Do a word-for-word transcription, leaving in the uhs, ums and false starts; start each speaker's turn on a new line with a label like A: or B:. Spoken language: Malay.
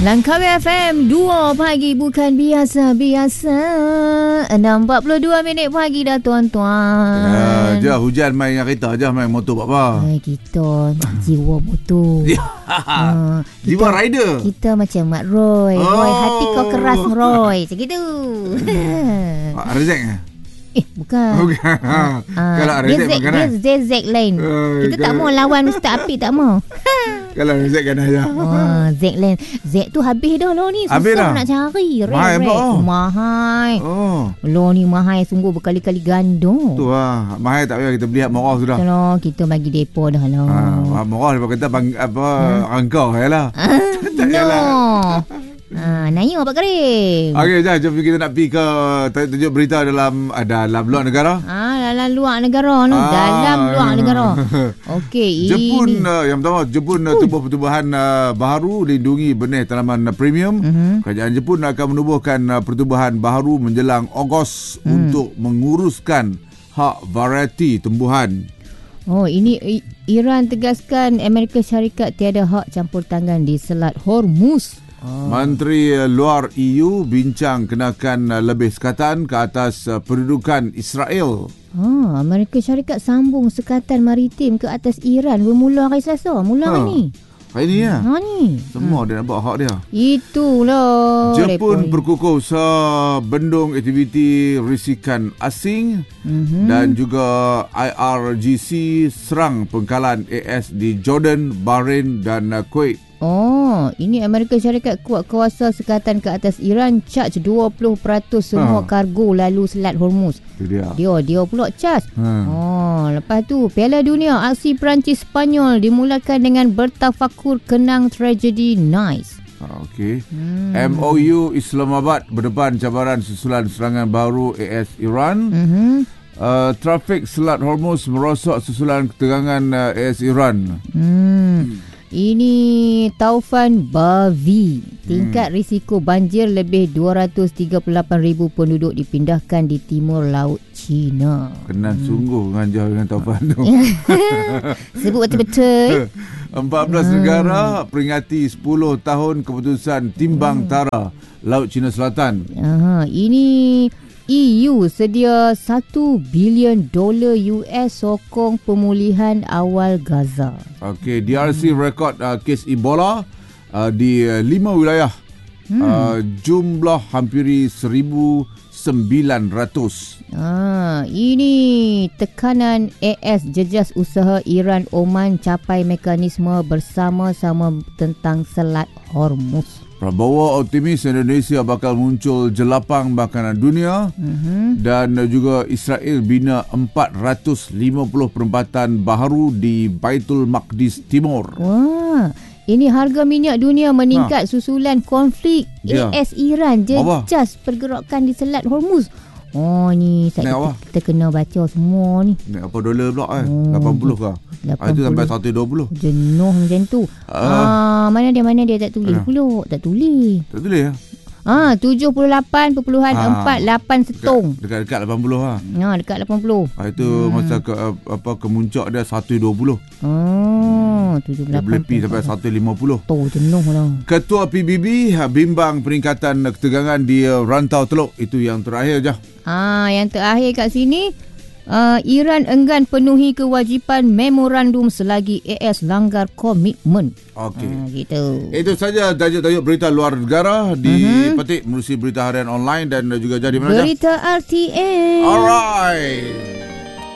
A: Langkawi F M dua pagi bukan biasa-biasa. enam empat puluh dua minit pagi dah tuan-tuan.
B: Ya, je hujan main dengan kereta je, main motor buat apa?
A: Ay, kita jiwa motor. uh,
B: Jiwa rider.
A: Kita macam Mak Roy.
B: Oh.
A: Roy, hati kau keras Roy. Macam gitu.
B: Rezek ke?
A: Eh, bukan.
B: Bukan.
A: Uh,
B: Kalau Rezek
A: dia,
B: makanan.
A: dia Z Z lain.
B: Uh,
A: Kita tak mau lawan Ustaz Api, tak mau.
B: Kalau Rezek kan aja.
A: Oh, Z lain. Z tu habis dah lah ni.
B: Habis
A: Susah
B: dah?
A: nak cari. Rare,
B: Mahal
A: rare.
B: pula, oh.
A: Mahal.
B: Oh.
A: Lo ni mahal sungguh berkali-kali ganda.
B: Tu lah. Mahal tak payah kita beli hak murah sudah.
A: Kalau kita bagi depo dah lah.
B: Ha, murah daripada kita bang, apa hmm. rangkau yalah. Tak yalah.
A: Ha, Naya Pak Karim.
B: Okey, jom, jom kita nak pergi ke tunjuk berita dalam dalam luar negara.
A: Ah, dalam luar negara no.
B: Ah.
A: Dalam luar negara. Okey,
B: Jepun
A: ini.
B: uh, yang pertama, Jepun uh, tumbuh pertumbuhan uh, baharu lindungi benih tanaman uh, premium.
A: Uh-huh.
B: Kerajaan Jepun akan menubuhkan uh, pertumbuhan baharu menjelang Ogos hmm. untuk menguruskan hak varieti tumbuhan.
A: Oh, ini I- Iran tegaskan Amerika Syarikat tiada hak campur tangan di Selat Hormuz.
B: Oh. Menteri Luar E U bincang kenakan uh, lebih sekatan ke atas uh, pendudukan Israel.
A: Ha, Amerika Syarikat sambung sekatan maritim ke atas Iran bermula hari Selasa. Mula hari
B: Ha.
A: ni.
B: Hari ni ya.
A: Ha ni.
B: Semua dia nak buat hak dia.
A: Itulah.
B: Jepun
A: Repoi.
B: berkukuh sebendung aktiviti risikan asing
A: Mm-hmm.
B: dan juga I R G C serang pengkalan A S di Jordan, Bahrain dan uh, Kuwait.
A: Oh, ini Amerika Syarikat kuat kuasa sekatan ke atas Iran, charge dua puluh peratus semua
B: Ha.
A: kargo lalu Selat Hormuz.
B: Itu dia.
A: Dia dia pula charge.
B: Ha.
A: Oh, lepas tu Piala Dunia aksi Perancis Spanyol dimulakan dengan bertafakur kenang tragedi Nice.
B: Okey.
A: Hmm.
B: M O U Islamabad berdepan cabaran susulan serangan baru A S Iran.
A: Mhm.
B: Uh, trafik Selat Hormuz merosot susulan ketegangan uh, A S Iran.
A: Hmm. Ini Taufan Bavi. Tingkat hmm. risiko banjir lebih dua ratus tiga puluh lapan ribu penduduk dipindahkan di timur laut China.
B: Kenan hmm. sungguh dengan jauh dengan Taufan tu.
A: Sebut betul-betul.
B: empat belas hmm. negara peringati sepuluh tahun keputusan timbang hmm. tara Laut Cina Selatan.
A: Aha, ini E U sedia satu bilion dolar U S sokong pemulihan awal Gaza.
B: Okey, D R C hmm. rekod uh, kes Ebola uh, di uh, lima wilayah. Hmm. Uh, jumlah hampiri seribu sembilan ratus.
A: Ah, ini tekanan A S jejas usaha Iran Oman capai mekanisme bersama-sama tentang Selat Hormuz.
B: Prabowo optimis Indonesia bakal muncul jelapang makanan dunia uh-huh. dan juga Israel bina empat ratus lima puluh perempatan baharu di Baitul Maqdis Timur.
A: Wah, ini harga minyak dunia meningkat ha. susulan konflik
B: ya.
A: A S Iran jejas pergerakan di Selat Hormuz. Oh ni kita, kita kena baca semua ni.
B: Naik apa dolar pula kan? Oh, lapan puluh ke?
A: lapan puluh.
B: Itu sampai seratus dua puluh.
A: Jenuh macam tu. Uh, ah, mana dia mana dia tak tulis uh. pula. Tak tulis.
B: Tak tulis ya?
A: Ah, tujuh puluh lapan perpuluhan empat lapan setong.
B: Dekat, dekat lapan puluh ha.
A: Ha, dekat lapan puluh.
B: Ha, itu hmm. masa ke apa kemuncak dia seratus dua puluh.
A: Oh, tujuh puluh lapan.
B: Dia boleh pergi sampai seratus lima puluh.
A: Tu jenuh lah.
B: Ketua P B B bimbang peningkatan ketegangan di Rantau Teluk. Itu yang terakhir je.
A: Ah, yang terakhir kat sini, uh, Iran enggan penuhi kewajipan memorandum selagi A S langgar komitmen.
B: Okey.
A: Ah, gitu.
B: Itu saja tajuk-tajuk berita luar negara di uh-huh. Petik menerusi berita harian online dan juga jadi mana
A: Berita R T A.
B: Alright.